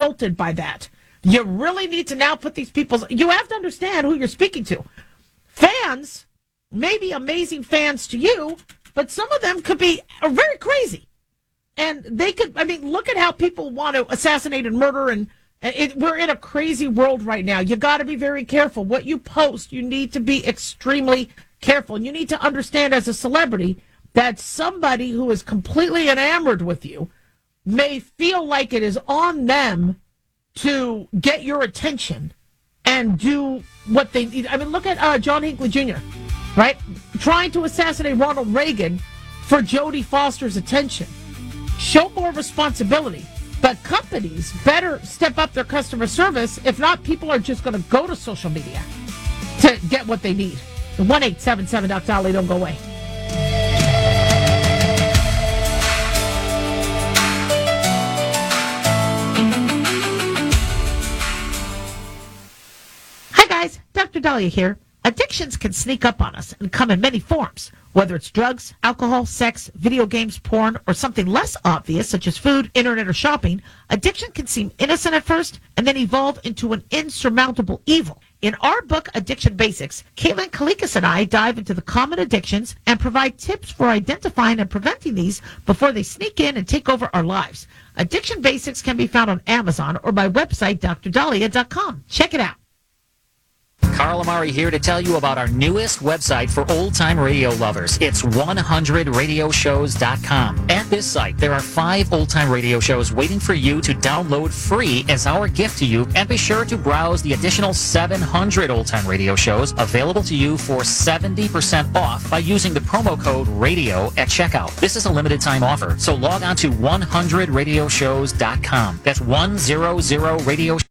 insulted by that. You really need to now put these people, you have to understand who you're speaking to. Fans may be amazing fans to you, but some of them could be very crazy. And they could, look at how people want to assassinate and murder, and we're in a crazy world right now. You got to be very careful. What you post, you need to be extremely careful. And you need to understand as a celebrity that somebody who is completely enamored with you may feel like it is on them to get your attention and do what they need. Look at John Hinckley Jr., right? Trying to assassinate Ronald Reagan for Jodie Foster's attention. Show more responsibility. But companies better step up their customer service. If not, people are just going to go to social media to get what they need. 1-877-DOC-DOLLY, don't go away. Hi guys, Dr. Dahlia here. Addictions can sneak up on us and come in many forms. Whether it's drugs, alcohol, sex, video games, porn, or something less obvious such as food, internet, or shopping, addiction can seem innocent at first and then evolve into an insurmountable evil. In our book, Addiction Basics, Caitlin Kalikas and I dive into the common addictions and provide tips for identifying and preventing these before they sneak in and take over our lives. Addiction Basics can be found on Amazon or my website, drdahlia.com. Check it out. Carl Amari here to tell you about our newest website for old-time radio lovers. It's 100radioshows.com. At this site, there are 5 old-time radio shows waiting for you to download free as our gift to you. And be sure to browse the additional 700 old-time radio shows available to you for 70% off by using the promo code RADIO at checkout. This is a limited-time offer, so log on to 100radioshows.com. That's 100radio.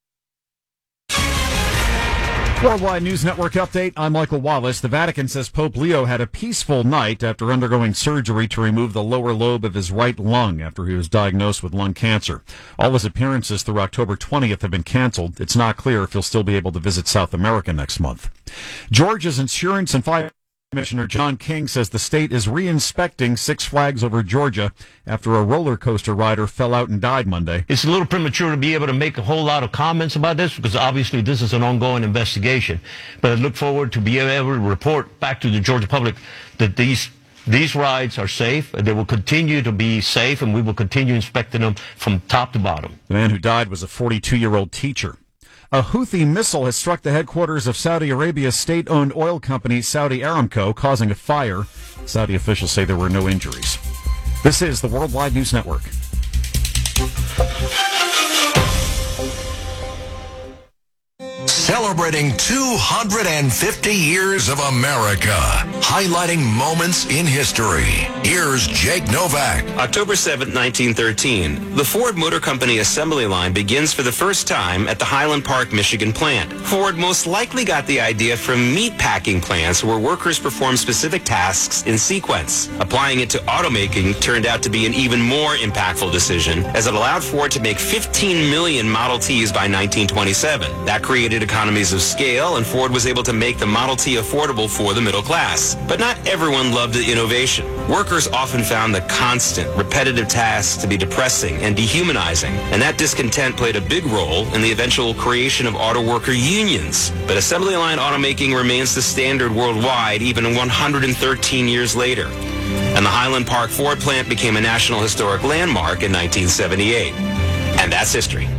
Worldwide News Network update. I'm Michael Wallace. The Vatican says Pope Leo had a peaceful night after undergoing surgery to remove the lower lobe of his right lung after he was diagnosed with lung cancer. All his appearances through October 20th have been canceled. It's not clear if he'll still be able to visit South America next month. Georgia's Insurance and Fire Commissioner John King says the state is re-inspecting Six Flags Over Georgia after a roller coaster rider fell out and died Monday. It's a little premature to be able to make a whole lot of comments about this because obviously this is an ongoing investigation. But I look forward to being able to report back to the Georgia public that these rides are safe, and they will continue to be safe, and we will continue inspecting them from top to bottom. The man who died was a 42-year-old teacher. A Houthi missile has struck the headquarters of Saudi Arabia's state-owned oil company Saudi Aramco, causing a fire. Saudi officials say there were no injuries. This is the Worldwide News Network. Celebrating 250 years of America, highlighting moments in history. Here's Jake Novak. October 7, 1913, the Ford Motor Company assembly line begins for the first time at the Highland Park, Michigan plant. Ford most likely got the idea from meat packing plants where workers perform specific tasks in sequence. Applying it to automaking turned out to be an even more impactful decision, as it allowed Ford to make 15 million Model Ts by 1927. That created economies of scale, and Ford was able to make the Model T affordable for the middle class. But not everyone loved the innovation. Workers often found the constant, repetitive tasks to be depressing and dehumanizing, and that discontent played a big role in the eventual creation of auto worker unions. But assembly line automaking remains the standard worldwide even 113 years later. And the Highland Park Ford plant became a National Historic Landmark in 1978. And that's history.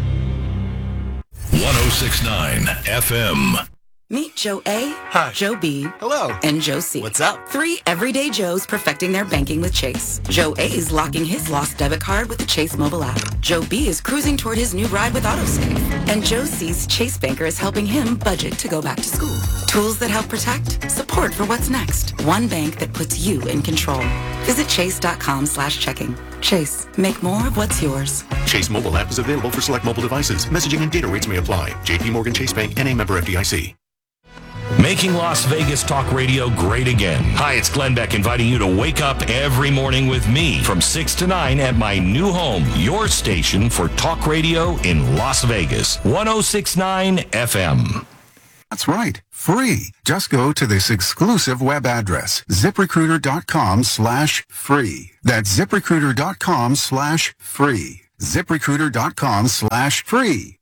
106.9 FM. Meet Joe A, Hi. Joe B, Hello. and Joe C. What's up? 3 everyday Joes perfecting their banking with Chase. Joe A is locking his lost debit card with the Chase mobile app. Joe B is cruising toward his new ride with AutoSave. And Joe C's Chase banker is helping him budget to go back to school. Tools that help protect, support for what's next. One bank that puts you in control. Visit chase.com/checking. Chase, make more of what's yours. Chase mobile app is available for select mobile devices. Messaging and data rates may apply. JP Morgan Chase Bank, N.A. member FDIC. Making Las Vegas talk radio great again. Hi, it's Glenn Beck inviting you to wake up every morning with me from 6 to 9 at my new home, your station for talk radio in Las Vegas. 106.9 FM. That's right. Free. Just go to this exclusive web address, ZipRecruiter.com/free. That's ZipRecruiter.com/free. ZipRecruiter.com/free.